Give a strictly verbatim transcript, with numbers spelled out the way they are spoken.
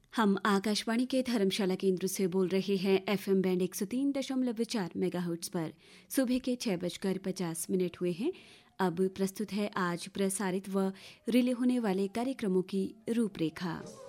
हम आकाशवाणी के धर्मशाला केंद्र से बोल रहे हैं एफएम बैंड एक सौ तीन दशमलव चार मेगाहर्ट्ज पर। सुबह के छह बजकर पचास मिनट हुए हैं। अब प्रस्तुत है आज प्रसारित व रिले होने वाले कार्यक्रमों की रूपरेखा।